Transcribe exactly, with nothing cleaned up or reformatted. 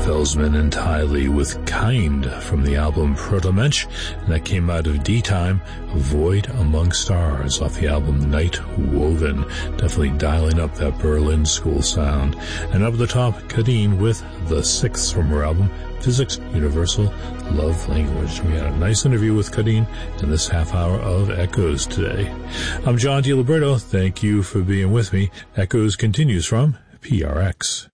Felsman and Tiley with Kind from the album Proto-Mensch, and that came out of D-Time, Void Among Stars off the album Night Woven, definitely dialing up that Berlin school sound. And up at the top, Kadeen with The Sixth from her album Physics Universal Love Language. We had a nice interview with Kadeen in this half hour of Echoes today. I'm John DiLiberto. Thank you for being with me. Echoes continues from P R X.